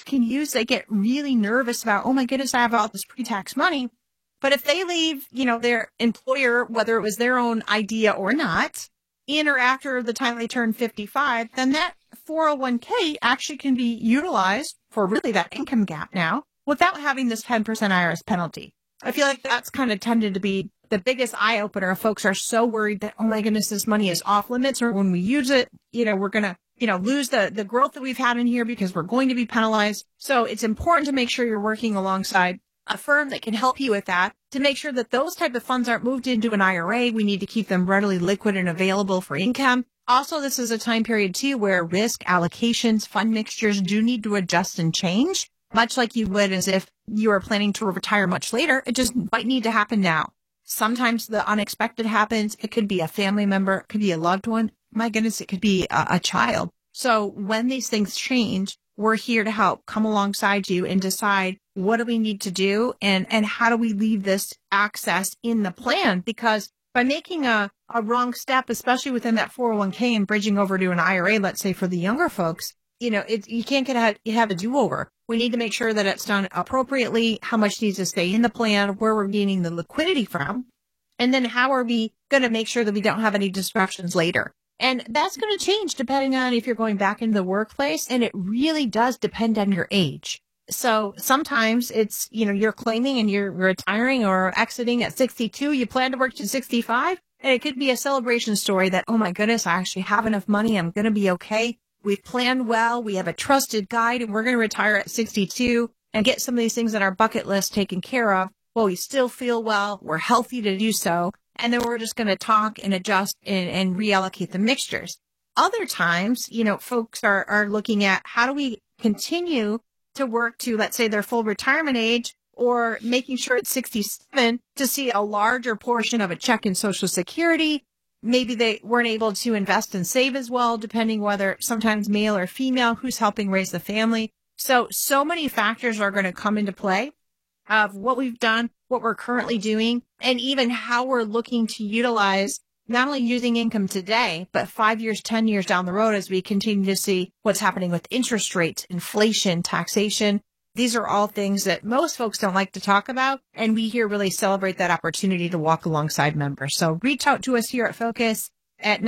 can use, they get really nervous about, oh my goodness, I have all this pre-tax money. But if they leave, their employer, whether it was their own idea or not, in or after the time they turn 55, then that 401k actually can be utilized for really that income gap now without having this 10% IRS penalty. I feel like that's kind of tended to be the biggest eye opener. Folks are so worried that, oh my goodness, this money is off limits, or when we use it, we're going to, lose the growth that we've had in here because we're going to be penalized. So it's important to make sure you're working alongside a firm that can help you with that, to make sure that those type of funds aren't moved into an IRA. We need to keep them readily liquid and available for income. Also, this is a time period too where risk allocations, fund mixtures do need to adjust and change, much like you would as if you are planning to retire much later. It just might need to happen now. Sometimes the unexpected happens. It could be a family member, it could be a loved one. My goodness, it could be a child. So when these things change, we're here to help come alongside you and decide what do we need to do and how do we leave this access in the plan? Because by making a wrong step, especially within that 401k and bridging over to an IRA, let's say for the younger folks, you can't have a do-over. We need to make sure that it's done appropriately, how much needs to stay in the plan, where we're gaining the liquidity from, and then how are we going to make sure that we don't have any disruptions later. And that's going to change depending on if you're going back into the workplace. And it really does depend on your age. So sometimes it's, you're claiming and you're retiring or exiting at 62. You plan to work to 65. And it could be a celebration story that, oh my goodness, I actually have enough money. I'm going to be okay. We've planned well. We have a trusted guide and we're going to retire at 62 and get some of these things on our bucket list taken care of. Well, we still feel well. We're healthy to do so. And then we're just going to talk and adjust and reallocate the mixtures. Other times, folks are looking at how do we continue to work to, let's say, their full retirement age, or making sure it's 67 to see a larger portion of a check in Social Security. Maybe they weren't able to invest and save as well, depending whether sometimes male or female, who's helping raise the family. So many factors are going to come into play of what we've done, what we're currently doing, and even how we're looking to utilize not only using income today, but 5 years, 10 years down the road as we continue to see what's happening with interest rates, inflation, taxation. These are all things that most folks don't like to talk about, and we here really celebrate that opportunity to walk alongside members. So reach out to us here at Focus at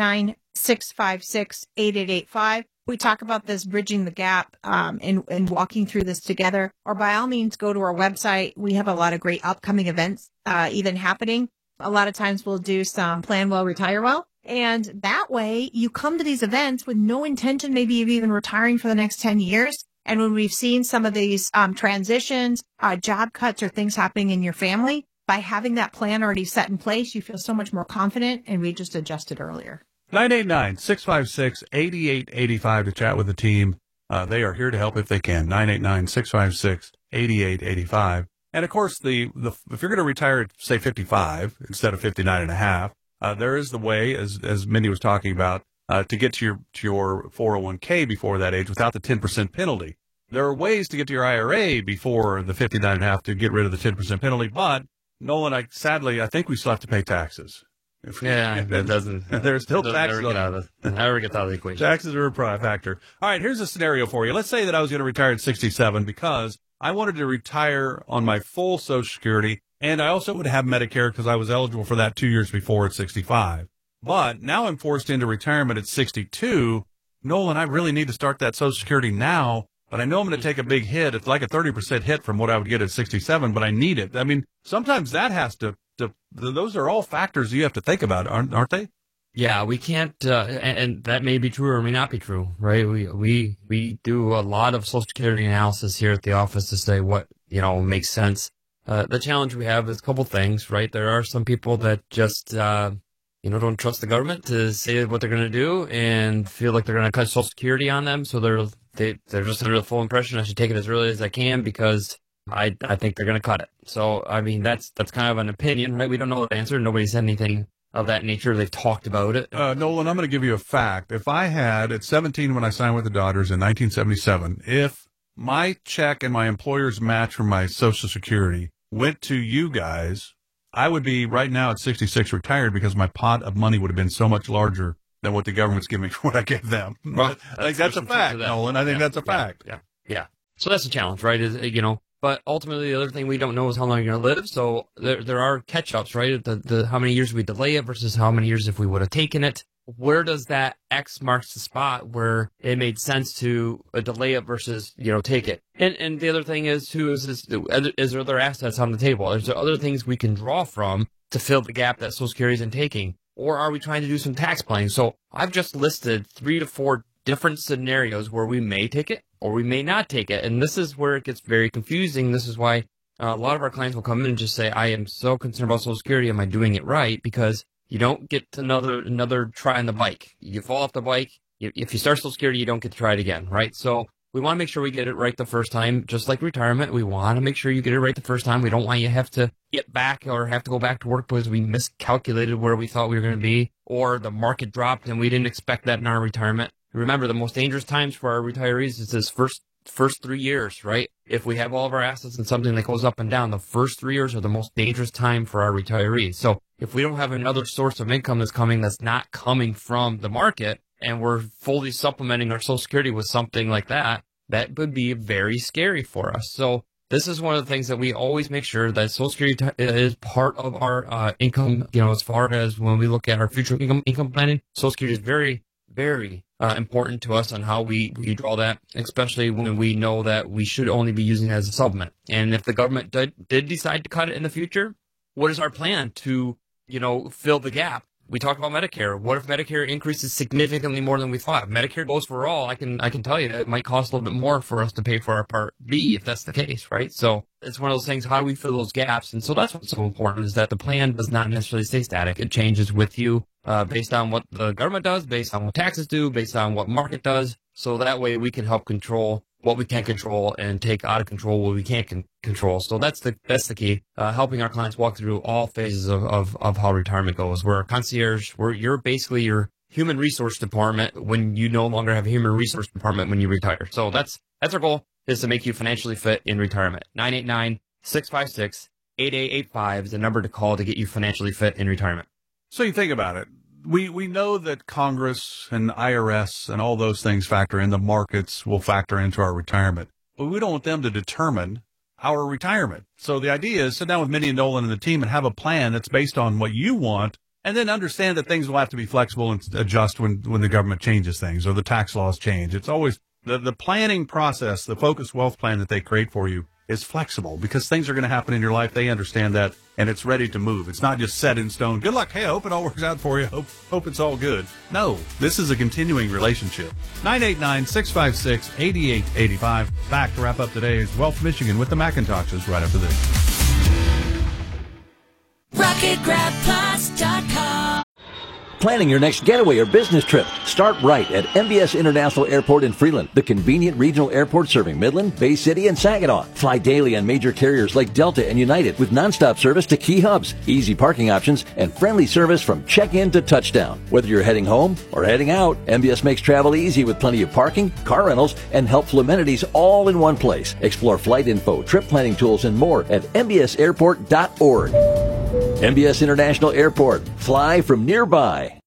989-656-8885. We talk about this bridging the gap and walking through this together. Or by all means, go to our website. We have a lot of great upcoming events even happening. A lot of times we'll do some plan well, retire well. And that way you come to these events with no intention maybe of even retiring for the next 10 years. And when we've seen some of these transitions, job cuts or things happening in your family, by having that plan already set in place, you feel so much more confident, and we just adjusted earlier. 989-656-8885 to chat with the team. They are here to help if they can. 989-656-8885. And of course, if you're going to retire at, say, 55 instead of 59 and a half, there is the way, as Mindy was talking about, to get to your 401k before that age without the 10% penalty. There are ways to get to your IRA before the 59 and a half to get rid of the 10% penalty. But Nolan, I think we still have to pay taxes. Yeah, that doesn't. There's still taxes. Never gets out of the equation. Taxes are a factor. All right, here's a scenario for you. Let's say that I was going to retire at 67 because I wanted to retire on my full Social Security, and I also would have Medicare because I was eligible for that 2 years before at 65. But now I'm forced into retirement at 62. Nolan, I really need to start that Social Security now, but I know I'm going to take a big hit. It's like a 30% hit from what I would get at 67, but I need it. I mean, sometimes that has to those are all factors you have to think about, aren't they? Yeah, we can't, and that may be true or may not be true, right? We do a lot of Social Security analysis here at the office to say what, makes sense. The challenge we have is a couple things, right? There are some people that just, don't trust the government to say what they're going to do and feel like they're going to cut Social Security on them. So they're just under the full impression I should take it as early as I can because I think they're going to cut it. So, I mean, that's kind of an opinion, right? We don't know the answer. Nobody said anything of that nature. They've talked about it. Nolan, I'm going to give you a fact. If I had, at 17 when I signed with the Dodgers in 1977, if my check and my employer's match for my Social Security went to you guys, I would be right now at 66 retired because my pot of money would have been so much larger than what the government's giving for what I gave them. Well, I think that's a fact, Nolan. I think that's a fact. Yeah. So that's a challenge, right? But ultimately, the other thing we don't know is how long you're going to live. So there are catch-ups, right? The how many years we delay it versus how many years if we would have taken it. Where does that X marks the spot where it made sense to delay it versus, take it? And the other thing is, too, is there other assets on the table? Is there other things we can draw from to fill the gap that Social Security isn't taking? Or are we trying to do some tax planning? So I've just listed 3 to 4 different scenarios where we may take it or we may not take it. And this is where it gets very confusing. This is why a lot of our clients will come in and just say, I am so concerned about Social Security. Am I doing it right? Because you don't get another try on the bike. You fall off the bike. If you start Social Security, you don't get to try it again, right? So we want to make sure we get it right the first time, just like retirement. We want to make sure you get it right the first time. We don't want you to have to get back or have to go back to work because we miscalculated where we thought we were going to be, or the market dropped and we didn't expect that in our retirement. Remember, the most dangerous times for our retirees is this first 3 years, right? If we have all of our assets in something that goes up and down, the first 3 years are the most dangerous time for our retirees. So if we don't have another source of income that's not coming from the market, and we're fully supplementing our Social Security with something like that, that would be very scary for us. So this is one of the things that we always make sure that Social Security is part of our income, as far as when we look at our future income planning. Social Security is very, very important to us on how we draw that, especially when we know that we should only be using it as a supplement. And if the government did decide to cut it in the future, what is our plan to, fill the gap? We talk about Medicare. What if Medicare increases significantly more than we thought? If Medicare goes for all, I can tell you that it might cost a little bit more for us to pay for our Part B if that's the case, right? So it's one of those things, how do we fill those gaps? And so that's what's so important, is that the plan does not necessarily stay static. It changes with you based on what the government does, based on what taxes do, based on what market does. So that way we can help control what we can't control and take out of control what we can't control. So that's the key, helping our clients walk through all phases of how retirement goes. We're a concierge. You're basically your human resource department when you no longer have a human resource department when you retire. So that's our goal, is to make you financially fit in retirement. 989-656-8885 is the number to call to get you financially fit in retirement. So you think about it. We know that Congress and IRS and all those things factor in. The markets will factor into our retirement. But we don't want them to determine our retirement. So the idea is sit down with Mindy and Nolan and the team and have a plan that's based on what you want, and then understand that things will have to be flexible and adjust when the government changes things or the tax laws change. It's always the planning process, the focused wealth plan that they create for you is flexible because things are going to happen in your life. They understand that, and it's ready to move. It's not just set in stone. Good luck. Hey, I hope it all works out for you. Hope it's all good. No, this is a continuing relationship. 989-656-8885. Back to wrap up today's Wealth Michigan with the McIntoshes right after this. RocketGrabPlus.com. Planning your next getaway or business trip? Start right at MBS International Airport in Freeland, the convenient regional airport serving Midland, Bay City, and Saginaw. Fly daily on major carriers like Delta and United with nonstop service to key hubs, easy parking options, and friendly service from check-in to touchdown. Whether you're heading home or heading out, MBS makes travel easy with plenty of parking, car rentals, and helpful amenities all in one place. Explore flight info, trip planning tools, and more at mbsairport.org. MBS International Airport. Fly from nearby.